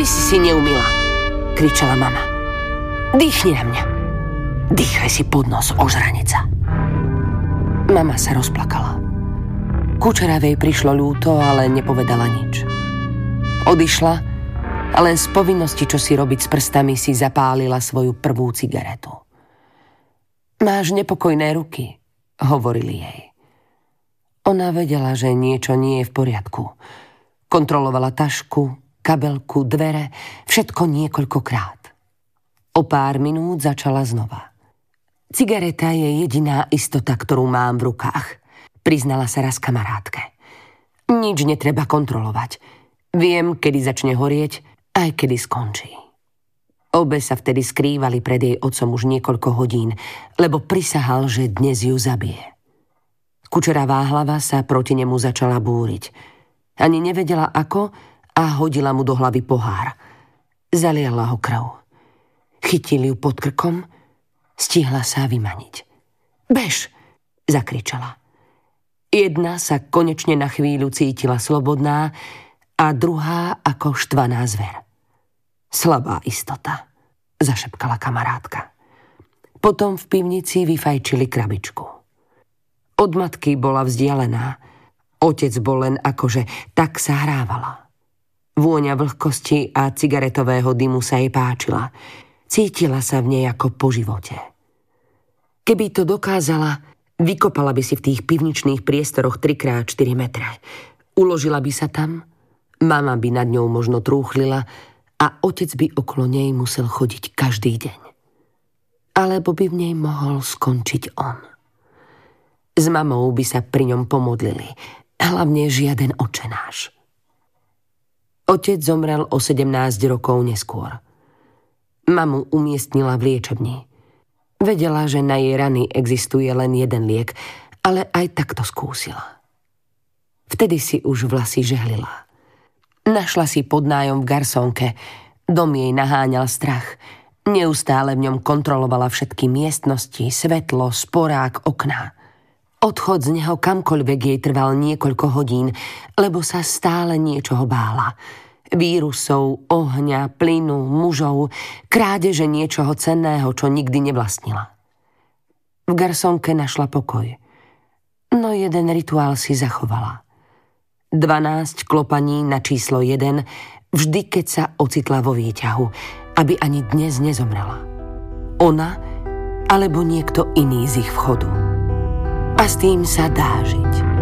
si neumila, kričala mama. Dýchni na mňa. Dýchaj si pod nos, ožranica. Mama sa rozplakala. Kučeravej prišlo ľúto, ale nepovedala nič. Odišla a len z povinnosti, čo si robiť s prstami, si zapálila svoju prvú cigaretu. Máš nepokojné ruky, hovorili jej. Ona vedela, že niečo nie je v poriadku. Kontrolovala tašku, kabelku, dvere, všetko niekoľkokrát. O pár minút začala znova. Cigareta je jediná istota, ktorú mám v rukách, priznala sa raz kamarátke. Nič netreba kontrolovať. Viem, kedy začne horieť, aj kedy skončí. Obe sa vtedy skrývali pred jej otcom už niekoľko hodín, lebo prisahal, že dnes ju zabije. Kučeravá hlava sa proti nemu začala búriť. Ani nevedela ako a hodila mu do hlavy pohár. Zaliala ho krv. Chytil ju pod krkom, stihla sa vymaniť. Bež, zakričala. Jedna sa konečne na chvíľu cítila slobodná a druhá ako štvaná zver. Slabá istota, zašepkala kamarátka. Potom v pivnici vyfajčili krabičku. Od matky bola vzdialená. Otec bol len akože tak sa hrávala. Vôňa vlhkosti a cigaretového dymu sa jej páčila. Cítila sa v nej ako po živote. Keby to dokázala, vykopala by si v tých pivničných priestoroch 3x4 metre. Uložila by sa tam, mama by nad ňou možno trúchlila a otec by okolo nej musel chodiť každý deň. Alebo by v nej mohol skončiť on. S mamou by sa pri ňom pomodlili, hlavne žiaden otčenáš. Otec zomrel o 17 rokov neskôr. Mamu umiestnila v liečebni. Vedela, že na jej rany existuje len jeden liek, ale aj tak to skúsila. Vtedy si už vlasy žehlila. Našla si podnájom v garsónke. Dom jej naháňal strach. Neustále v ňom kontrolovala všetky miestnosti, svetlo, sporák, okná. Odchod z neho kamkoľvek jej trval niekoľko hodín, lebo sa stále niečoho bála. Vírusov, ohňa, plynu, mužov, krádeže niečoho cenného, čo nikdy nevlastnila. V garsonke našla pokoj. No jeden rituál si zachovala. 12 klopaní na číslo 1, vždy keď sa ocitla vo výťahu, aby ani dnes nezomrela. Ona, alebo niekto iný z ich vchodu. A s tým sa dá žiť.